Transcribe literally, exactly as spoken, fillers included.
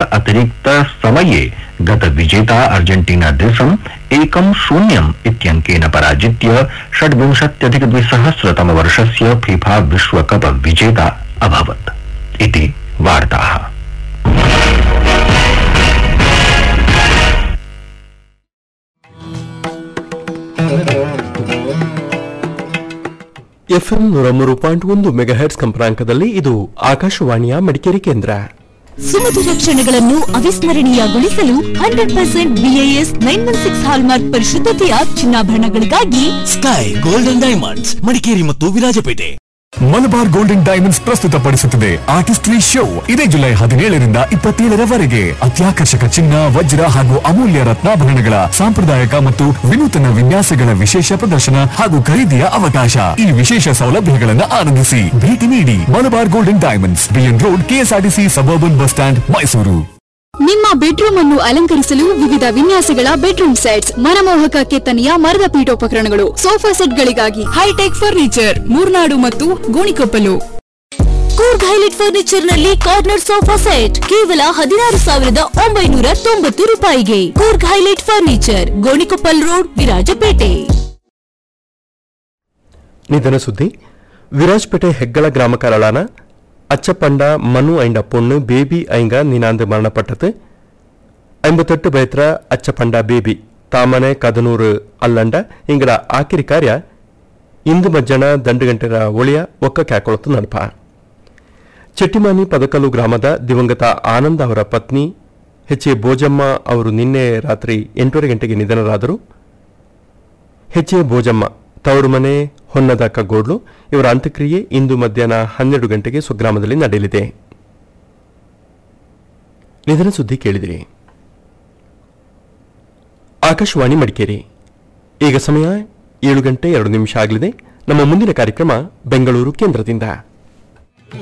अतिरिक्त समये गत विजेता अर्जेंटीना देशम् एकं शून्यम् इत्यङ्केन पराजित्य षड्विंशत्यधिक द्विसहस्रतम वर्षस्य फीफा विश्वकप विजेता अभवत् इति वार्ताः। ಎಫ್ಎಂ ನೂರ ಮೂರು ಪಾಯಿಂಟ್ ಒಂದು ಮೆಗಾಹೆರ್ಟ್ಸ್ ಕಂಪನಾಂಕದಲ್ಲಿ ಇದು ಆಕಾಶವಾಣಿಯ ಮಡಿಕೇರಿ ಕೇಂದ್ರ. ಸುಮಧುರ ಕ್ಷಣಗಳನ್ನು ಅವಿಸ್ಮರಣೀಯಗೊಳಿಸಲು hundred percent BIS nine one six hallmark ಪರಿಶುದ್ಧತೆಯ ಚಿನ್ನಾಭರಣಗಳಿಗಾಗಿ sky golden diamonds Madikeri ಮತ್ತು ವಿರಾಜಪೇಟೆ. ಮಲಬಾರ್ ಗೋಲ್ಡನ್ ಡೈಮಂಡ್ಸ್ ಪ್ರಸ್ತುತಪಡಿಸುತ್ತದೆ ಆರ್ಟಿಸ್ಟ್ರಿ ಶೋ. ಇದೇ ಜುಲೈ ಹದಿನೇಳರಿಂದ ಇಪ್ಪತ್ತೇಳರವರೆಗೆ ಅತ್ಯಾಕರ್ಷಕ ಚಿನ್ನ, ವಜ್ರ ಹಾಗೂ ಅಮೂಲ್ಯ ರತ್ನಾಭರಣಗಳ ಸಾಂಪ್ರದಾಯಿಕ ಮತ್ತು ವಿನೂತನ ವಿನ್ಯಾಸಗಳ ವಿಶೇಷ ಪ್ರದರ್ಶನ ಹಾಗೂ ಖರೀದಿಯ ಅವಕಾಶ. ಈ ವಿಶೇಷ ಸೌಲಭ್ಯಗಳನ್ನು ಆನಂದಿಸಿ. ಭೇಟಿ ನೀಡಿ Malabar golden diamonds, B N road, KSRTC suburban bus stand, Mysuru. ನಿಮ್ಮ ಬೆಡ್ರೂಮ್ ಅನ್ನು ಅಲಂಕರಿಸಲು ವಿವಿಧ ವಿನ್ಯಾಸಗಳ ಬೆಡ್ರೂಮ್ ಸೆಟ್ಸ್, ಮನಮೋಹಕ ಕೆತ್ತನೆಯ ಮರದ ಪೀಠೋಪಕರಣಗಳು, ಸೋಫಾ ಸೆಟ್ಗಳಿಗಾಗಿ ಹೈಟೆಕ್ ಫರ್ನಿಚರ್, ಮೂರ್ನಾಡು ಮತ್ತು ಗೋಣಿಕೊಪ್ಪಲು. ಕೂರ್ಗ್ ಹೈಲೈಟ್ ಫರ್ನಿಚರ್ ನಲ್ಲಿ ಕಾರ್ನರ್ ಸೋಫಾ ಸೆಟ್ ಕೇವಲ ಹದಿನಾರು ಸಾವಿರದ ಒಂಬೈನೂರ ತೊಂಬತ್ತು ರೂಪಾಯಿಗೆ. Coorg highlight furniture, Gonikoppal road, Virajpet. ನಿಧನ ಸುದ್ದಿ. ವಿರಾಜಪೇಟೆ ಹೆಗ್ಗಳ ಗ್ರಾಮ ಕರಳಾನ அச்சப்பண்டா மனு ஐண்ட பொண்ணு பேபி ஐங்க நினாந்து மரணப்பட்டது. ஐம்பத்தெட்டு பயತ್ರ ಅಚ್ಚಪಂಡ ಬೇಬಿ ತಾಮನೆ ಕದನೂರು ಅಲ್ಲಂಡ ಇಂಗಳ ಆಕಿರಿ ಕಾರ್ಯ ಇಂದು ಮಧ್ಯಾಹ್ನ ದಂಡುಗಂಟೆರ ಒಳಿಯ ಒಕ್ಕ ಕ್ಯಾಕೊಳತು ನಡಪ. ಚೆಟ್ಟಿಮಾನಿ ಪದಕಲ್ಲು ಗ್ರಾಮದ ದಿವಂಗತ ಆನಂದ್ ಅವರ ಪತ್ನಿ ಎಚ್ ಎ ಬೋಜಮ್ಮ ಅವರು ನಿನ್ನೆ ರಾತ್ರಿ ಎಂಟೂವರೆ ಗಂಟೆಗೆ ನಿಧನರಾದರು. ಎಚ್ ಎ ಬೋಜಮ್ಮ ತವರು ಮನೆ ಹೊನ್ನದ ಕಗ್ಗೋಡ್ಲು. ಇವರ ಅಂತ್ಯಕ್ರಿಯೆ ಇಂದು ಮಧ್ಯಾಹ್ನ ಹನ್ನೆರಡು ಗಂಟೆಗೆ ಸ್ವಗ್ರಾಮದಲ್ಲಿ ನಡೆಯಲಿದೆ. ನಿಧನ ಸುದ್ದಿ ಕೇಳಿದಿರಿ. ಆಕಾಶವಾಣಿ ಮಡಿಕೇರಿ. ಈಗ ಸಮಯ ಏಳು ಗಂಟೆ ಎರಡು ನಿಮಿಷ ಆಗಲಿದೆ. ನಮ್ಮ ಮುಂದಿನ ಕಾರ್ಯಕ್ರಮ ಬೆಂಗಳೂರು ಕೇಂದ್ರದಿಂದ.